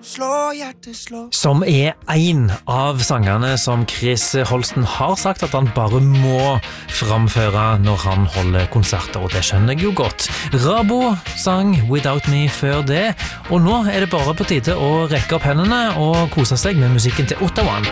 Som en av sangene som Chris Holsten har sagt at han bare må framføre når han holder konserter, og det skjønner jeg jo godt. Rabo sang Without Me før det, og nå er det bare på tide å rekke opp hendene og kose seg med musikken til Ottawa.